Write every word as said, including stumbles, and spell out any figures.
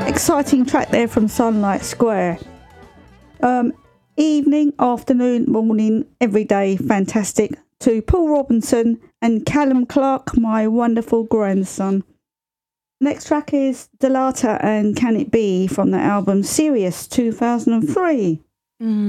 Exciting track there from Sunlight Square. Um, evening, afternoon, morning, every day, fantastic. To Paul Robinson and Callum Clark, my wonderful grandson. Next track is Delata and Can It Be from the album Sirius two thousand three. Mm.